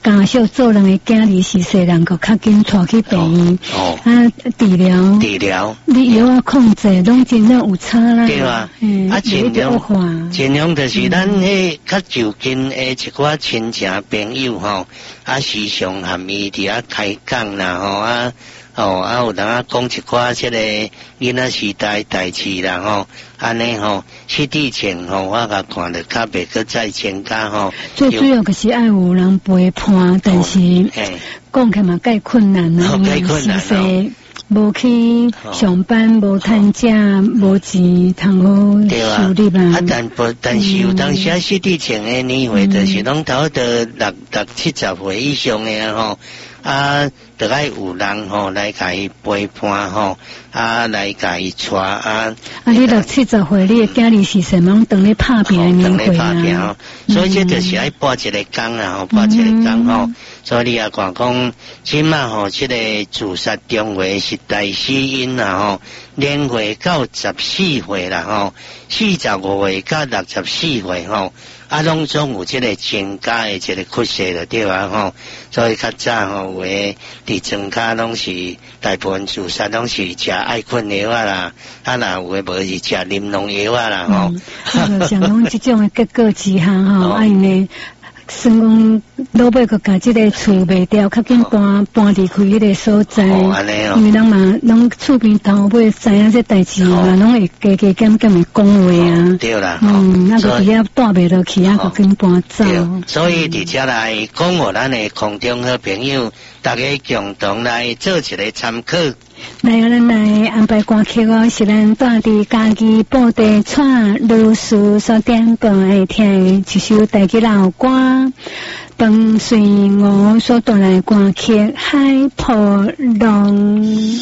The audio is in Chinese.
家属做人的囝儿是细人，个较紧带去病院。治疗，你药啊控制，拢尽量有差啦。 对啊，尽量就是咱迄较就近的一寡亲戚朋友吼，时常含伊伫遐开讲啦吼，有人讲一寡即个囡仔时代代志啦吼，安尼吼，实地前吼，我甲看着较袂去再增加吼。 最主要就是爱有人陪伴，但是讲起嘛介困难啦， 介困难咯。 无去上班，无趁食，无钱，通好收入吧。 但是有当时实地前的年岁，就是拢头到六70岁以上的吼。就爱有人吼来甲伊陪伴吼，来甲伊带你60、70岁，你的囝儿是什么当咧拍拼的年岁啊？ 所以这就是爱拨一个工啦，拨一个工吼。所以你也讲，即马吼，这个自杀中岁是大死因啦吼，年岁到14岁啦吼，45岁到64岁吼。拢总有这个增加的这个趋势了，对吧？吼，所以较早吼，有诶伫庄脚拢是大部分自杀拢是食爱困药啦，若有诶无是食啉农药啦，吼。 像讲即种诶结果之下吼，因为算讲老爸个家即个厝卖掉，较紧搬离开迄个所在，因为人嘛，拢厝边头尾知影这代志嘛，拢会加减诶讲话啊。 对啦， 那个伫遐带袂落去啊，较紧搬走。 所以伫遮来讲，互咱诶空中好朋友，大家共同来做一个参考。 咱来安排歌曲哦，是咱住伫家己布地串律师所点播来听一首台语老歌，伴随我所带来歌曲《海波浪》。